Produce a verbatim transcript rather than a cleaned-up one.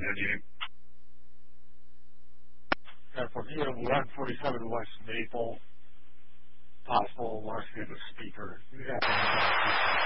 game. And from E M one forty-seven West Maple, possible wants to get a speaker. You have to